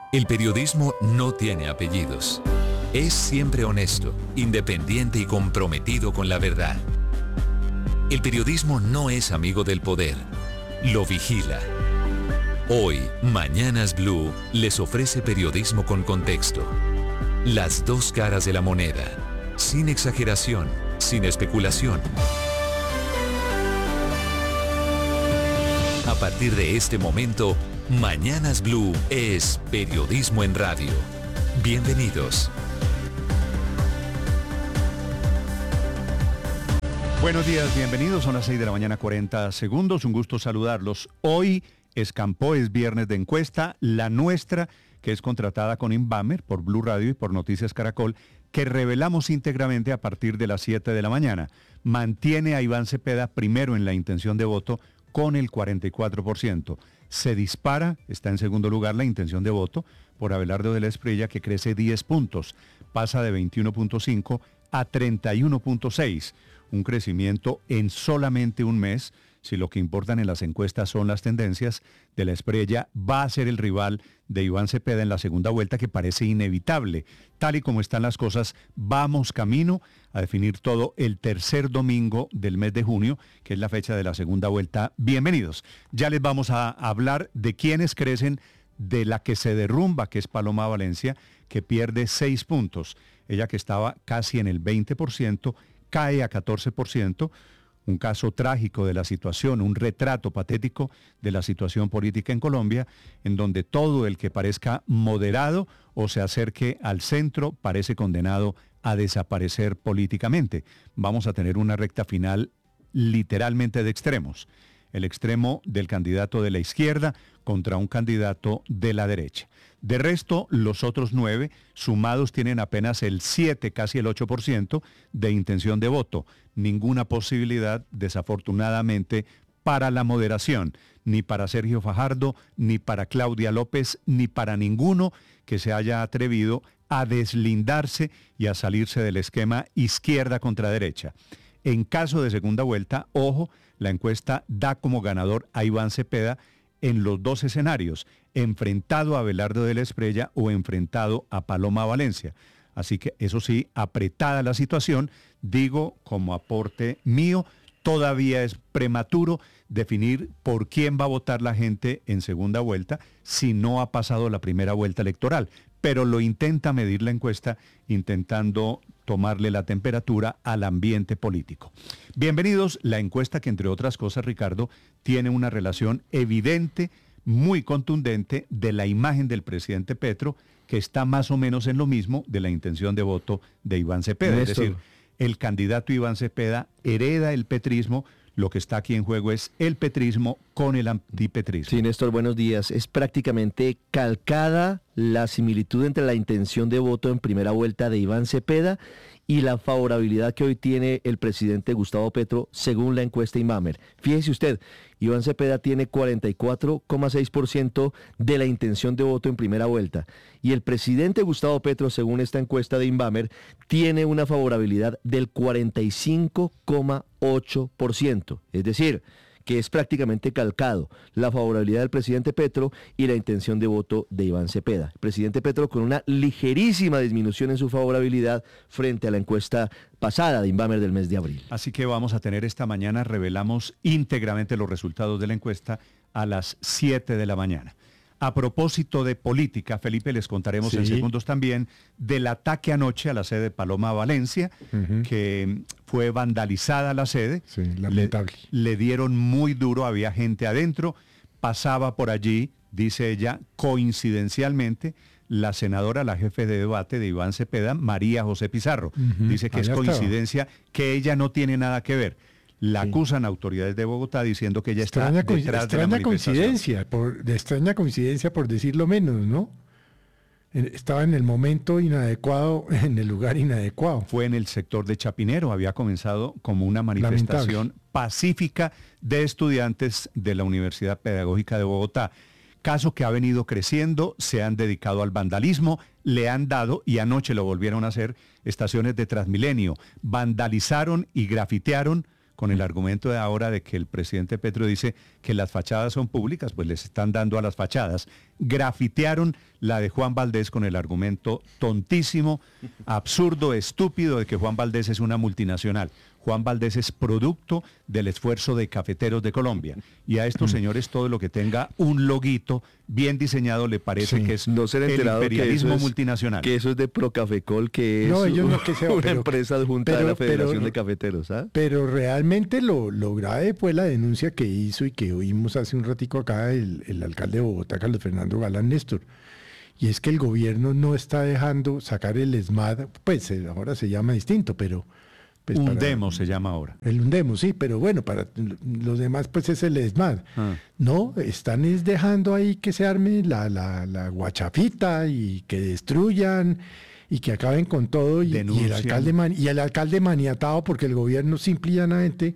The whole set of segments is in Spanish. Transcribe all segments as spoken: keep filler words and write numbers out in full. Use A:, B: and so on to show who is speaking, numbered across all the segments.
A: El periodismo no tiene apellidos. Es siempre honesto, independiente y comprometido con la verdad. El periodismo no es amigo del poder, lo vigila. Hoy, Mañanas Blue les ofrece periodismo con contexto. Las dos caras de la moneda, sin exageración, sin especulación. A partir de este momento, Mañanas Blue es periodismo en radio. Bienvenidos.
B: Buenos días, bienvenidos. Son las seis de la mañana, cuarenta segundos. Un gusto saludarlos. Hoy escampó, es viernes de encuesta, la nuestra, que es contratada con Inbamer por Blue Radio y por Noticias Caracol, que revelamos íntegramente a partir de las siete de la mañana. Mantiene a Iván Cepeda primero en la intención de voto con el cuarenta y cuatro por ciento. Se dispara, está en segundo lugar la intención de voto por Abelardo de la Espriella, que crece diez puntos, pasa de veintiuno punto cinco a treinta y uno punto seis, un crecimiento en solamente un mes. Si lo que importan en las encuestas son las tendencias, de la Espriella va a ser el rival de Iván Cepeda en la segunda vuelta, que parece inevitable. Tal y como están las cosas, vamos camino a definir todo el tercer domingo del mes de junio, que es la fecha de la segunda vuelta. Bienvenidos. Ya les vamos a hablar de quiénes crecen, de la que se derrumba, que es Paloma Valencia, que pierde seis puntos. Ella, que estaba casi en el veinte por ciento, cae a catorce por ciento. Un caso trágico de la situación, un retrato patético de la situación política en Colombia, en donde todo el que parezca moderado o se acerque al centro parece condenado a desaparecer políticamente. Vamos a tener una recta final literalmente de extremos. El extremo del candidato de la izquierda contra un candidato de la derecha. De resto, los otros nueve sumados tienen apenas el siete, casi el ocho por ciento de intención de voto. Ninguna posibilidad, desafortunadamente, para la moderación, ni para Sergio Fajardo, ni para Claudia López, ni para ninguno que se haya atrevido a deslindarse y a salirse del esquema izquierda contra derecha. En caso de segunda vuelta, ojo, la encuesta da como ganador a Iván Cepeda en los dos escenarios, enfrentado a Abelardo de la Espriella o enfrentado a Paloma Valencia. Así que eso sí, apretada la situación, digo como aporte mío, todavía es prematuro definir por quién va a votar la gente en segunda vuelta si no ha pasado la primera vuelta electoral. Pero lo intenta medir la encuesta, intentando tomarle la temperatura al ambiente político. Bienvenidos, la encuesta que, entre otras cosas, Ricardo, tiene una relación evidente, muy contundente, de la imagen del presidente Petro, que está más o menos en lo mismo de la intención de voto de Iván Cepeda. Néstor. Es decir, el candidato Iván Cepeda hereda el petrismo. Lo que está aquí en juego es el petrismo con el antipetrismo.
C: Sí, Néstor, buenos días. Es prácticamente calcada la similitud entre la intención de voto en primera vuelta de Iván Cepeda y la favorabilidad que hoy tiene el presidente Gustavo Petro según la encuesta Inbamer. Fíjese usted, Iván Cepeda tiene cuarenta y cuatro coma seis por ciento de la intención de voto en primera vuelta y el presidente Gustavo Petro, según esta encuesta de Inbamer, tiene una favorabilidad del cuarenta y cinco coma ocho por ciento. Es decir, que es prácticamente calcado la favorabilidad del presidente Petro y la intención de voto de Iván Cepeda. El presidente Petro con una ligerísima disminución en su favorabilidad frente a la encuesta pasada de Inbamer del mes de abril.
B: Así que vamos a tener esta mañana, revelamos íntegramente los resultados de la encuesta a las siete de la mañana. A propósito de política, Felipe, les contaremos sí. en segundos también del ataque anoche a la sede de Paloma Valencia, uh-huh. que fue vandalizada la sede.
D: Sí, lamentable.
B: Le, le dieron muy duro, había gente adentro, pasaba por allí, dice ella, coincidencialmente, la senadora, la jefe de debate de Iván Cepeda, María José Pizarro. Uh-huh. Dice que Allá es coincidencia, estaba. que ella no tiene nada que ver. La sí. acusan autoridades de Bogotá diciendo que ella extraña está detrás
D: extraña
B: de la manifestación.
D: Coincidencia, por, de extraña coincidencia, por decirlo menos, ¿no? Estaba en el momento inadecuado, en el lugar inadecuado.
B: Fue en el sector de Chapinero, había comenzado como una manifestación Lamentable. pacífica de estudiantes de la Universidad Pedagógica de Bogotá. Caso que ha venido creciendo, se han dedicado al vandalismo, le han dado, y anoche lo volvieron a hacer, estaciones de Transmilenio. Vandalizaron y grafitearon con el argumento de ahora de que el presidente Petro dice que las fachadas son públicas, pues les están dando a las fachadas. Grafitearon la de Juan Valdés con el argumento tontísimo, absurdo, estúpido de que Juan Valdés es una multinacional. Juan Valdés es producto del esfuerzo de cafeteros de Colombia. Y a estos señores todo lo que tenga un loguito bien diseñado le parece sí, que es
C: no ser
B: el imperialismo
C: que es,
B: multinacional.
C: Que eso es de Procafecol, que es
D: no, ellos no que sea,
C: una
D: pero,
C: empresa adjunta
D: pero,
C: de la Federación
D: pero,
C: de Cafeteros. ¿ah?
D: Pero realmente lo, lo grave fue la denuncia que hizo y que oímos hace un ratico acá el, el alcalde de Bogotá, Carlos Fernando Galán Néstor. Y es que el gobierno no está dejando sacar el ESMAD, pues ahora se llama distinto, pero... Pues
B: Undemos
D: para,
B: se llama ahora.
D: El Undemos, sí, pero bueno, para los demás pues es el ESMAD. Ah. No, están es dejando ahí que se arme la, la, la guachafita y que destruyan y que acaben con todo. Y, y, el, alcalde man, y el alcalde maniatado porque el gobierno simple y llanamente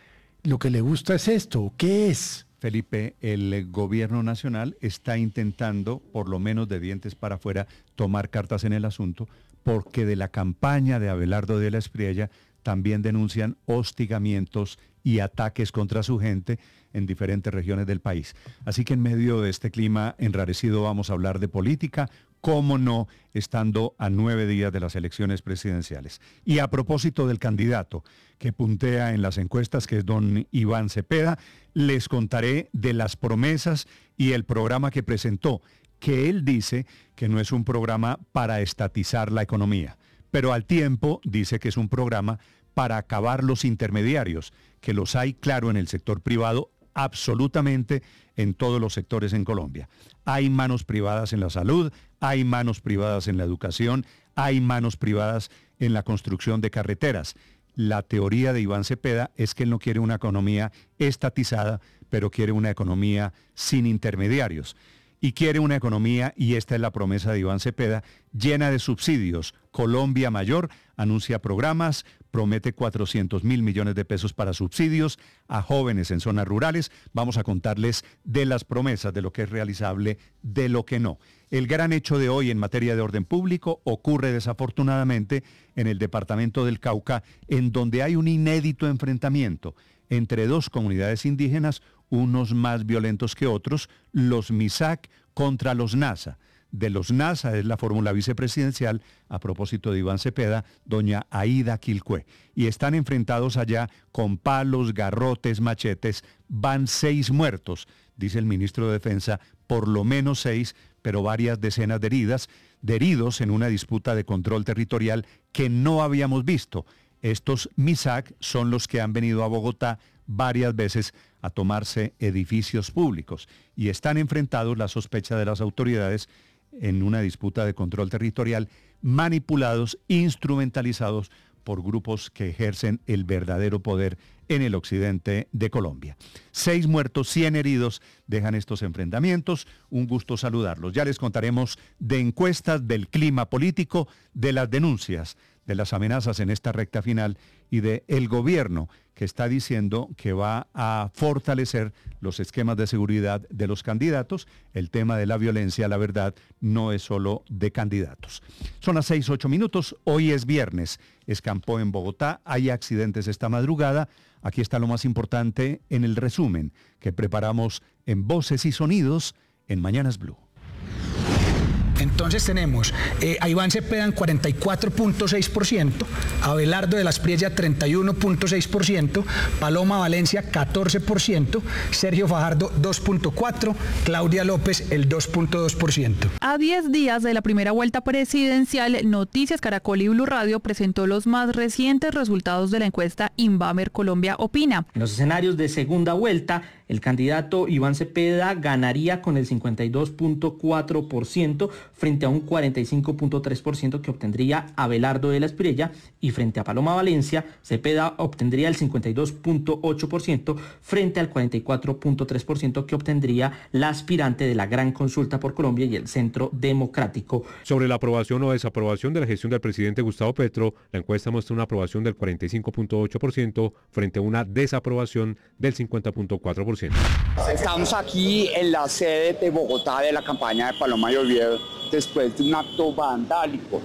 D: lo que le gusta es esto. ¿Qué es?
B: Felipe, el gobierno nacional está intentando, por lo menos de dientes para afuera, tomar cartas en el asunto, porque de la campaña de Abelardo de la Espriella también denuncian hostigamientos y ataques contra su gente en diferentes regiones del país. Así que en medio de este clima enrarecido vamos a hablar de política, cómo no, estando a nueve días de las elecciones presidenciales. Y a propósito del candidato que puntea en las encuestas, que es don Iván Cepeda, les contaré de las promesas y el programa que presentó, que él dice que no es un programa para estatizar la economía, pero al tiempo dice que es un programa para acabar los intermediarios, que los hay, claro, en el sector privado, absolutamente en todos los sectores en Colombia. Hay manos privadas en la salud, hay manos privadas en la educación, hay manos privadas en la construcción de carreteras. La teoría de Iván Cepeda es que él no quiere una economía estatizada, pero quiere una economía sin intermediarios. Y quiere una economía, y esta es la promesa de Iván Cepeda, llena de subsidios. Colombia Mayor anuncia programas, promete cuatrocientos mil millones de pesos para subsidios a jóvenes en zonas rurales. Vamos a contarles de las promesas, de lo que es realizable, de lo que no. El gran hecho de hoy en materia de orden público ocurre desafortunadamente en el departamento del Cauca, en donde hay un inédito enfrentamiento entre dos comunidades indígenas, unos más violentos que otros, los MISAC contra los NASA. De los NASA es la fórmula vicepresidencial, a propósito de Iván Cepeda, doña Aida Quilcué. Y están enfrentados allá con palos, garrotes, machetes. Van seis muertos, dice el ministro de Defensa, por lo menos seis, pero varias decenas de heridas, de heridos en una disputa de control territorial que no habíamos visto. Estos MISAC son los que han venido a Bogotá varias veces a tomarse edificios públicos y están enfrentados, la sospecha de las autoridades, en una disputa de control territorial, manipulados, instrumentalizados por grupos que ejercen el verdadero poder en el occidente de Colombia. Seis muertos, cien heridos dejan estos enfrentamientos. Un gusto saludarlos. Ya les contaremos de encuestas, del clima político, de las denuncias, de las amenazas en esta recta final y de el gobierno que está diciendo que va a fortalecer los esquemas de seguridad de los candidatos. El tema de la violencia, la verdad, no es solo de candidatos. Son las seis, ocho minutos. Hoy es viernes. Escampó en Bogotá. Hay accidentes esta madrugada. Aquí está lo más importante en el resumen que preparamos en Voces y Sonidos en Mañanas Blue.
E: Entonces tenemos eh, a Iván Cepeda en cuarenta y cuatro punto seis por ciento, a Abelardo de la Espriella treinta y uno punto seis por ciento, Paloma Valencia catorce por ciento, Sergio Fajardo dos punto cuatro por ciento, Claudia López el dos punto dos por ciento.
F: A diez días de la primera vuelta presidencial, Noticias Caracol y Blue Radio presentó los más recientes resultados de la encuesta Inbamer Colombia Opina.
G: En los escenarios de segunda vuelta, el candidato Iván Cepeda ganaría con el cincuenta y dos punto cuatro por ciento frente a un cuarenta y cinco punto tres por ciento que obtendría Abelardo de la Espriella, y frente a Paloma Valencia, Cepeda obtendría el cincuenta y dos punto ocho por ciento frente al cuarenta y cuatro punto tres por ciento que obtendría la aspirante de la Gran Consulta por Colombia y el Centro Democrático.
H: Sobre la aprobación o desaprobación de la gestión del presidente Gustavo Petro, la encuesta muestra una aprobación del cuarenta y cinco punto ocho por ciento frente a una desaprobación del cincuenta punto cuatro por ciento.
I: Estamos aquí en la sede de Bogotá de la campaña de Paloma y Oviedo después de un acto vandálico.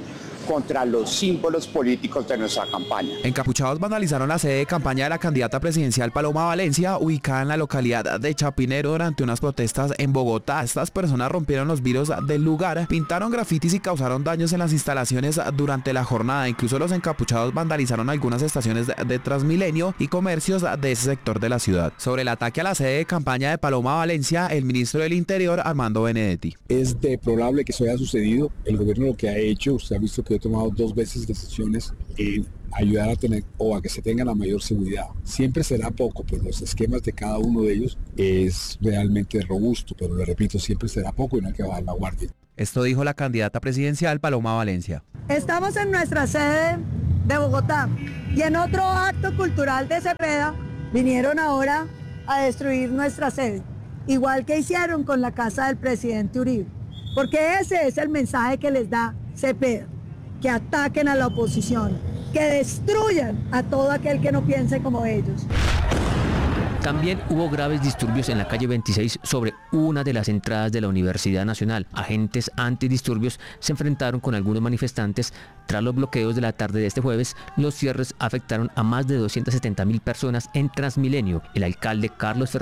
I: contra los símbolos políticos de nuestra campaña.
J: Encapuchados vandalizaron la sede de campaña de la candidata presidencial Paloma Valencia, ubicada en la localidad de Chapinero, durante unas protestas en Bogotá. Estas personas rompieron los vidrios del lugar, pintaron grafitis y causaron daños en las instalaciones durante la jornada. Incluso los encapuchados vandalizaron algunas estaciones de Transmilenio y comercios de ese sector de la ciudad. Sobre el ataque a la sede de campaña de Paloma Valencia, el ministro del Interior, Armando Benedetti.
K: Es de probable que eso haya sucedido. El gobierno lo que ha hecho, usted ha visto que he tomado dos veces decisiones en ayudar a tener o a que se tenga la mayor seguridad. Siempre será poco, pero los esquemas de cada uno de ellos es realmente robusto, pero le repito, siempre será poco y no hay que bajar la guardia.
J: Esto dijo la candidata presidencial Paloma Valencia.
L: Estamos en nuestra sede de Bogotá y en otro acto cultural de Cepeda vinieron ahora a destruir nuestra sede, igual que hicieron con la casa del presidente Uribe, porque ese es el mensaje que les da Cepeda, que ataquen a la oposición, que destruyan a todo aquel que no piense como ellos.
M: También hubo graves disturbios en la calle veintiséis sobre una de las entradas de la Universidad Nacional. Agentes antidisturbios se enfrentaron con algunos manifestantes. Tras los bloqueos de la tarde de este jueves, los cierres afectaron a más de doscientas setenta mil personas en Transmilenio. El alcalde Carlos Fernández